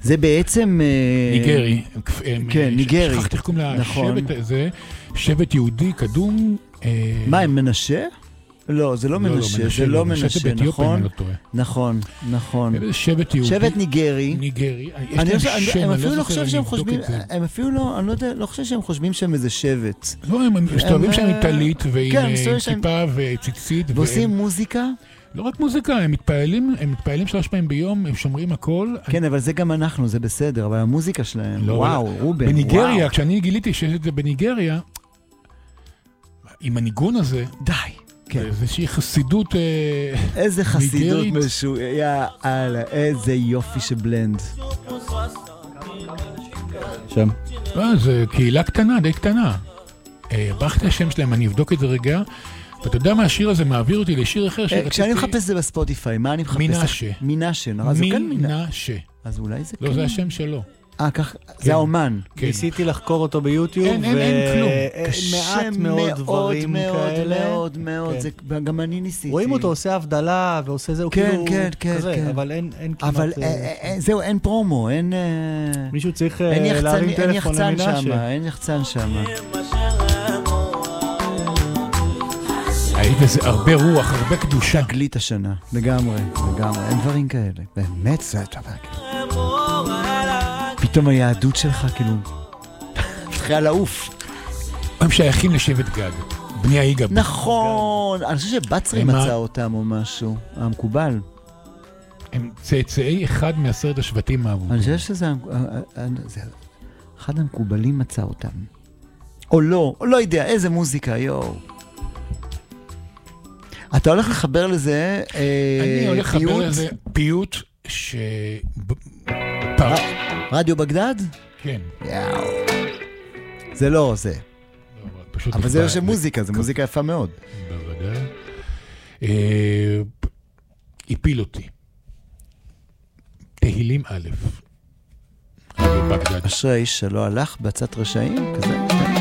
זה בעצם... ניגרי. כן, ניגרי. שכחתי איך קוראים נכון. לשבט הזה, שבט יהודי קדום. מה, הם מנשה? לא, זה לא מנשה, זה לא מנשה, נכון? נכון, נכון. שבט יהודי. שבט ניגרי. ניגרי. הם אפילו לא חושב שהם חושבים, הם אפילו לא, אני לא יודע, לא חושב שהם חושבים שהם איזה שבט. לא, הם מסתובבים שם עם טלית ועם ציפה וציצית. ועושים מוזיקה? לא רק מוזיקה, הם מתפעלים 3 פעמים ביום, הם שומרים הכל. כן, אבל זה גם אנחנו, זה בסדר, אבל המוזיקה שלהם, וואו, רובן, וואו. בניגריה, כשאני גיליתי שיש את זה בניגריה, עם הניגון הזה, די. כן. איזושהי חסידות איזה חסידות משהו, יאללה, איזה יופי שבלנד. שם. זה קהילה קטנה, די קטנה. ברכת השם שלהם, אני אבדוק את זה רגע, ואתה יודע מה השיר הזה מעביר אותי לשיר אחר שרציתי... כשאני מחפש זה בספוטיפיי, מה אני מחפש? מינשה. מינשה, נראה, זה כאן מינשה. אז אולי זה כן. לא, זה השם שלו. כך, זה האומן. ניסיתי לחקור אותו ביוטיוב, אין כלום. מעט מאוד דברים כאלה. מאוד, מאוד, גם אני ניסיתי. רואים אותו, עושה הבדלה ועושה זהו כאילו כזה, אבל אין כמעט... אבל זהו, אין פרומו, אין... מישהו צריך להרים טלפון למינשה. אין יחצן שם. היית איזה הרבה רוח, הרבה קדושה. תגלית השנה, לגמרי, אין דברים כאלה. באמת זה טוב. פתאום היהדות שלך כאילו התחילה לעוף. הם שייכים לשבט גד, בני היגאל. נכון, אני חושב שבצרי מצא אותם או משהו, המקובל. הם צאצאי אחד מ10 השבטים האהובים. אני חושב שזה אחד המקובלים מצא אותם. או לא יודע, איזה מוזיקה, יואו. אתה הולך לחבר לזה אני הולך לחבר לזה פיוט רדיו בגדד? כן. יאו. זה לא זה. אבל זה לא מוזיקה, זה מוזיקה יפה מאוד. בוודאי. הפיל אותי. תהילים א'. רדיו בגדד. אשרי האיש שלא הלך בעצת רשעים, כזה.